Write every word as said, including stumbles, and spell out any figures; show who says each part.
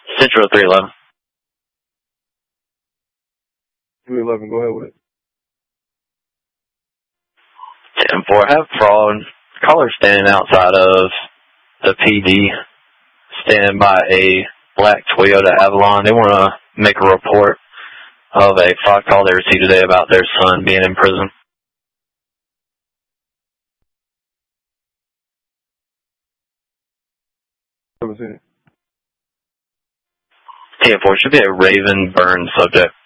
Speaker 1: Central three eleven.
Speaker 2: three eleven, go ahead with it.
Speaker 1: ten four, have fraud. Caller standing outside of the P D, standing by a black Toyota Avalon. They want to make a report of a fraud call they received today about their son being in prison.
Speaker 2: Never seen it.
Speaker 1: ten four, should be a Raven Burn subject.